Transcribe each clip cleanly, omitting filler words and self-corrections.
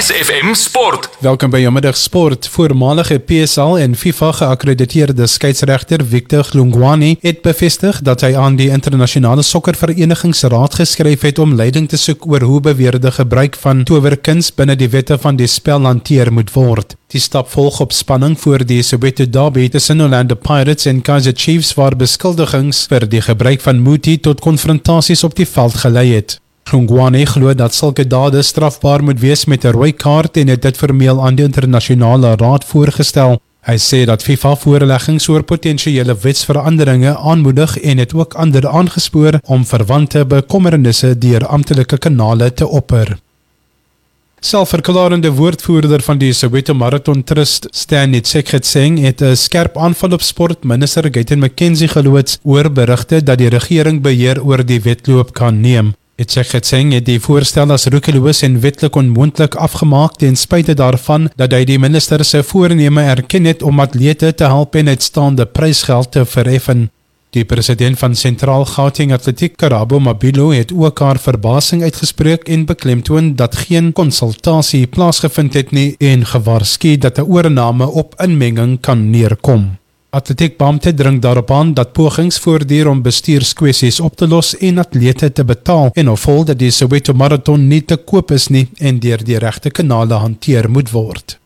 SFM Sport. Welkom by jou middag sport. Voormalige PSL en FIFA geakkrediteerde skeieregter Victor Hlongwane het bevestig dat hy aan die internasionale sokkerverenigingsraad geskryf het om leiding te soek oor hoe beweerde gebruik van towerkuns binne die wette van die spel hanteer moet word. Die stap volg op spanning voor die Soweto derby tussen Orlando Pirates en Kaizer Chiefs waar beskuldigings vir die gebruik van Muti tot konfrontasies op die veld gelei het. Hlongwane glo dat sulke dade strafbaar moet wees met 'n rooi kaart en het dit formeel aan die internasionale raad voorgestel. Hy sê dat FIFA voorleggings oor potensiële wetsveranderinge aanmoedig en het ook ander aangespoor om verwante bekommernisse deur amptelike kanale te opper. Selfverklarende woordvoerder van die Soweto Marathon Trust, Stanley Tsekhetseng, het 'n skerp aanval op sportminister Gayton McKenzie geloods oor berigte dat die regering beheer oor die wedloop kan neem. Tsekhetseng het die voorstel as roekeloos en wetlik onmoontlik afgemaak ten spyte daarvan dat hy die minister se voorneme erken het om atlete te help en uitstaande prysgeld te verheffen. Die president van Sentraal Gauteng Atletiek, Karabo Mabilo, het ook haar verbasing uitgespreek en beklemtoon dat geen konsultasie plaasgevind het nie en gewaarsku dat 'n oorname op inmenging kan neerkom. Atletiekbeampte dring daarop aan dat pogings voortduur om bestuurskwessies op te los en atlete te betaal en opvol dat die Soweto Marathon nie te koop is nie en deur die regte kanale hanteer moet word.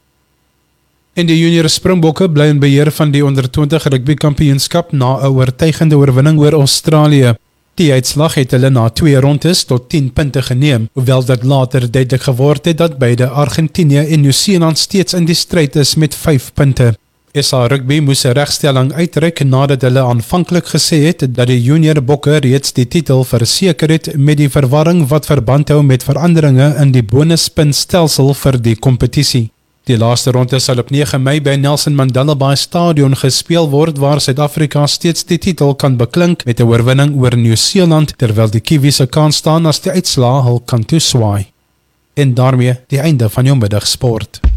En die junior Springbokke bly in beheer van die onder 20 rugby kampioenskap na 'n oortuigende oorwinning oor Australië. Die uitslag het hulle na 2 rondes tot 10 punte geneem, hoewel dit later duidelik geword het dat beide Argentinië en Nieu-Seeland steeds in die stryd is met 5 punte. SA Rugby moes 'n regstelling uitreik nadat hulle aanvanklik gesê het dat die junior bokke reeds die titel verseker het met die verwarring wat verband hou met veranderinge in die bonuspuntstelsel vir die kompetisie. Die laaste ronde sal op 9 Mei by Nelson Mandela Bay Stadion gespeel word waar Suid-Afrika steeds die titel kan beklink met 'n oorwinning oor Nieu-Seeland terwyl die Kiwis se kans staan as die uitslaa hul kant toe swaai. En daarmee die einde van jou middagsport.